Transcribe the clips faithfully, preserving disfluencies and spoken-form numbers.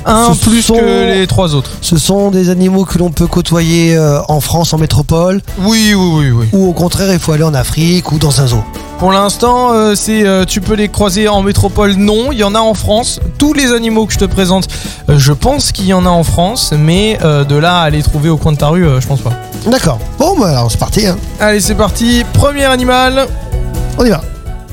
Un Ce plus sont- que les trois autres. Ce sont des animaux que l'on peut côtoyer euh, en France, en métropole, Oui, oui, oui, oui. ou au contraire, il faut aller en Afrique ou dans un zoo. Pour l'instant, euh, c'est euh, tu peux les croiser en métropole, non. Il y en a en France. Tous les animaux que je te présente, euh, je pense qu'il y en a en France, mais euh, de là à les trouver au coin de ta rue, euh, je pense pas. D'accord. Bon, bah alors c'est parti, hein. Allez, c'est parti. Premier animal. On y va.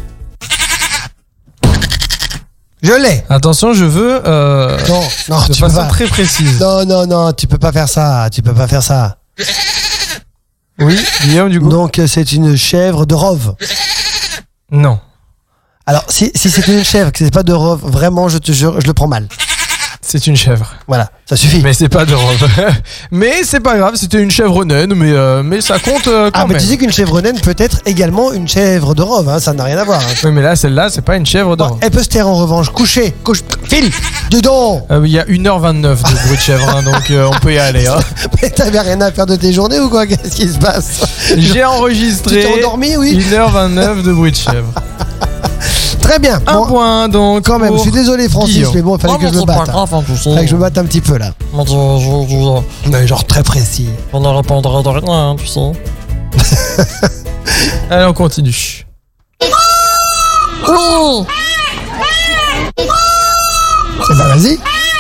Je l'ai. Attention, je veux euh, Non, non, de tu peux façon pas. très précise. Non, non, non, tu peux pas faire ça. Tu peux pas faire ça. Oui, Guillaume, du coup. Donc, euh, c'est une chèvre de Rove. Non. Alors, si, si c'est une chèvre, que c'est pas de Rove, vraiment, je te jure, je le prends mal. C'est une chèvre. Voilà, ça suffit. Mais c'est pas de robe. Mais c'est pas grave, c'était une chèvre naine, mais, euh, mais ça compte euh, quand Ah, mais même. tu sais qu'une chèvre naine peut être également une chèvre de Rove, hein, ça n'a rien à voir. Hein. Oui, mais là, celle-là, c'est pas une chèvre de Bon, robe. elle peut se taire en revanche, coucher, couche, file, dedans. Euh, Il y a une heure vingt-neuf de bruit de chèvre, hein, donc euh, on peut y aller. Hein. Mais t'avais rien à faire de tes journées ou quoi? Qu'est-ce qui se passe? J'ai Tu enregistré t'es endormi, oui? une heure vingt-neuf de bruit de chèvre. Très bien. Un Bon, point, donc. quand même, pour je suis désolé Francis, Guillaume. mais bon, il fallait que je me batte. hein. Grave, hein, tu sais. Fallait que je me batte un petit peu là. Moi, je, je, je, Mais genre très précis. je ne répondrai de rien, hein, tu sais. Allez, on continue. Oui. Eh ben vas-y.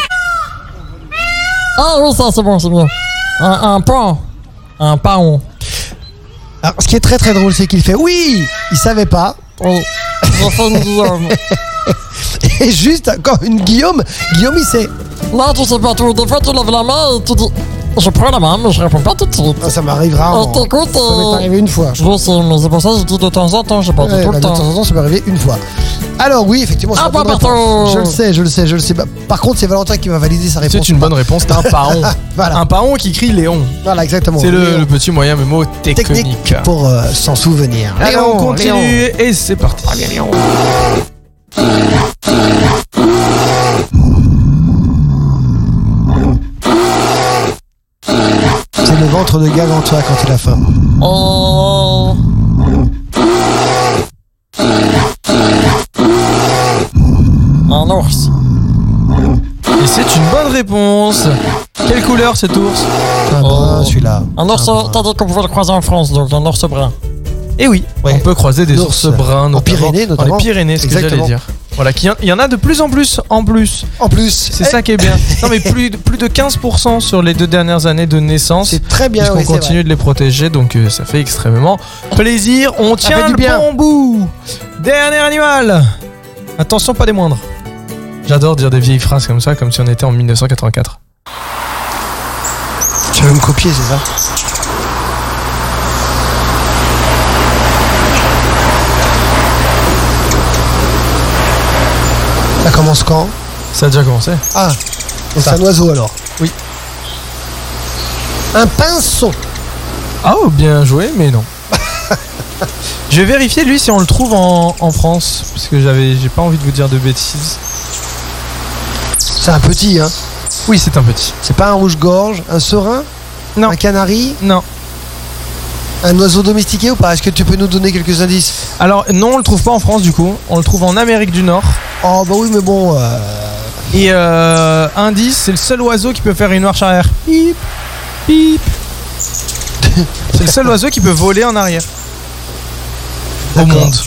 Ah oui, ça, c'est bon, c'est bien. Un, un pan. Un paon. Alors, ce qui est très très drôle, c'est qu'il fait oui, il savait pas. Oui. J'ai fait une Guillaume. Et juste quand une Guillaume, Guillaume il sait. Là, tu sais pas tout. Des fois, tu lèves la main et tu dis. Je prends la main, mais je réponds pas tout de suite. Ah, ça m'arrive rarement. Oh, t'écoutes, Ça m'est euh, arrivé une fois. Je sais, mais c'est pour ça que je dis de temps en temps, j'ai pas dit Ouais, tout bah, le de temps temps. en temps, ça m'est arrivé une fois. Alors oui, effectivement, c'est Ah, la bonne bah, réponse. bateau. Je le sais, je le sais, je le sais. Bah, par contre, c'est Valentin qui va valider sa réponse. C'est une bonne réponse, c'est un paon. Voilà. Un paon qui crie Léon. Voilà, exactement. C'est le, Léon. le petit moyen mémo technique. Technique pour euh, s'en souvenir. Allez, Léon, on continue Léon. et c'est parti. C'est le ventre de Gargantua quand il a faim. Euh... Un ours. Et c'est une bonne réponse. Quelle couleur cet ours? Un brun, Oh. celui-là. Un ours, Un brun. t'as dit qu'on pouvait le croiser en France, donc un ours brun. Eh oui, Ouais. on peut croiser des L'ours. ours bruns, En notamment Pyrénées, dans notamment. les Pyrénées, ce que j'allais Exactement. dire. Voilà, qu'il y en- il y en a de plus en plus, en plus. En plus, C'est ça qui est bien. Non mais plus, plus de quinze pour cent sur les deux dernières années de naissance. c'est très bien. Puisqu'on oui, c'est continue vrai. de les protéger, donc euh, ça fait extrêmement plaisir. On fait tient du le bien. bon bout. Dernier animal. Attention, pas des moindres. J'adore dire des vieilles phrases comme ça, comme si on était en mille neuf cent quatre-vingt-quatre. Tu veux me copier, c'est ça? Ça commence quand? Ça a déjà commencé. Ah, donc c'est Ça. un oiseau alors. Oui. Un pinson. Ah, oh, bien joué, mais non. Je vais vérifier lui si on le trouve en, en France, parce que j'avais, j'ai pas envie de vous dire de bêtises. C'est un petit, hein. Oui, c'est un petit. C'est pas un rouge-gorge, un serin, Non. un canari, Non. un oiseau domestiqué ou pas? Est-ce que tu peux nous donner quelques indices? Alors non, on le trouve pas en France du coup. On le trouve en Amérique du Nord. Oh bah oui, mais bon. euh, Et euh, indice, c'est le seul oiseau qui peut faire une marche arrière. Pip, pip. C'est le seul oiseau qui peut voler en arrière au D'accord. monde.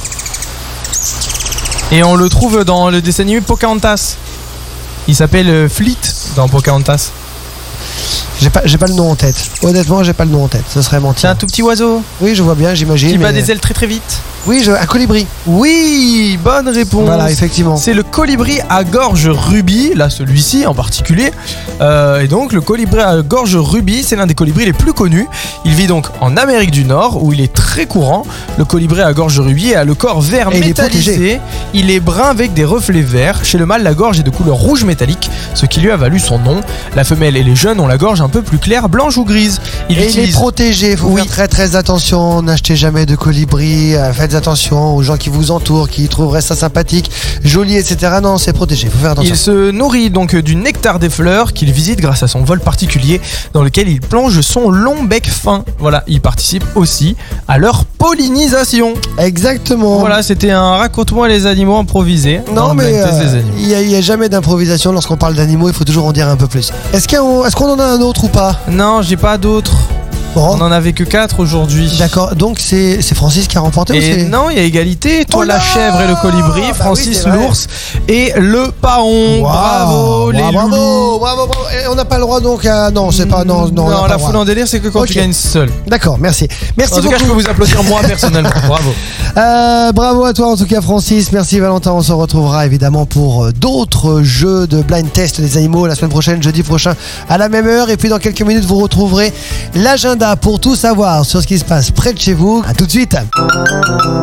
Et on le trouve dans le dessin animé Pocahontas. Il s'appelle euh, Fleet dans Pocahontas. J'ai pas, j'ai pas le nom en tête. Honnêtement, j'ai pas le nom en tête. Ça serait C'est mentir. un tout petit oiseau Oui, je vois bien, j'imagine. qui bat mais- des ailes très très vite. Oui, je... un colibri. Oui, bonne réponse. Voilà, effectivement. C'est le colibri à gorge rubis, là celui-ci en particulier. Euh, et donc le colibri à gorge rubis, c'est l'un des colibris les plus connus. Il vit donc en Amérique du Nord où il est très courant. Le colibri à gorge rubis a le corps vert Et il est métallisé. protégé. Il est brun avec des reflets verts. Chez le mâle, la gorge est de couleur rouge métallique, ce qui lui a valu son nom. La femelle et les jeunes ont la gorge un peu plus claire, blanche ou grise. Il Et il est utilise... protégé, faut Oui. faire très très attention, n'achetez jamais de colibri, euh, faites attention aux gens qui vous entourent, qui trouveraient ça sympathique, joli, et cetera. Non, c'est protégé, faut faire attention. Il se nourrit donc du nectar des fleurs qu'il visite grâce à son vol particulier dans lequel il plonge son long bec fin. Voilà, il participe aussi à leur pollinisation. Exactement. Voilà, c'était un raconte-moi les animaux improvisé. Non, dans mais Blind Test euh, des animaux. il n'y a, il y a jamais d'improvisation lorsqu'on parle d'animaux, il faut toujours en dire un peu plus. Est-ce qu'il y a un- est-ce qu'on en a un autre ou pas? Non, j'ai pas d'autres. Bon, On en avait que quatre aujourd'hui. d'accord. Donc c'est c'est Francis qui a remporté ou Et c'est... non, il y a égalité. Toi, Oh la là chèvre et le colibri. Bah oui, Francis, c'est vrai. l'ours et le paon. Waouh, Bravo, les bravo, loulous. bravo, bravo. Et on n'a pas le droit donc à... Non, c'est pas... Non, non, on n'a pas la le droit. foule en délire, c'est que quand Ok. tu gagnes seul. D'accord, merci. Merci En tout cas, je beaucoup. peux vous applaudir moi personnellement. Bravo. Euh, bravo à toi en tout cas Francis, merci Valentin, on se retrouvera évidemment pour euh, d'autres jeux de blind test des animaux la semaine prochaine, jeudi prochain à la même heure, et puis dans quelques minutes vous retrouverez l'agenda pour tout savoir sur ce qui se passe près de chez vous. À tout de suite.